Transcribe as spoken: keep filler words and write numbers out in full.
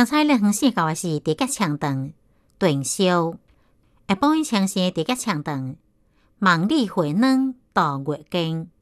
香菜热汤四到的是猪脚肠肠、炖烧，下晡伊尝试猪脚肠肠、梦里回软、稻月根。